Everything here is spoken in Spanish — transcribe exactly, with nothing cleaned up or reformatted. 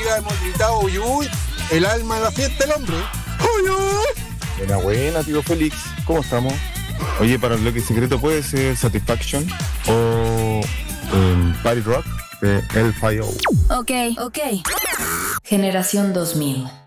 arriba hemos gritado, uy, uy, el alma en la fiesta el hombre. Uy, uy. Buena, buena, tío Félix. ¿Cómo estamos? Oye, para el bloque secreto puede ser Satisfaction o um, Party Rock de L cinco O. Ok, ok. Generación dos mil.